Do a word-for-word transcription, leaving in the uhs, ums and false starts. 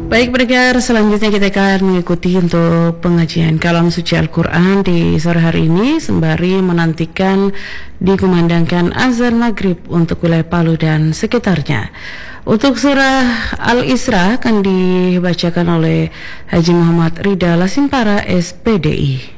Baik pendengar, selanjutnya kita akan mengikuti untuk pengajian kalam suci Al-Quran di sore hari ini sembari menantikan dikumandangkan azan maghrib untuk wilayah Palu dan sekitarnya. Untuk surah Al-Isra akan dibacakan oleh Haji Muhammad Rida Lasimpara S P D I.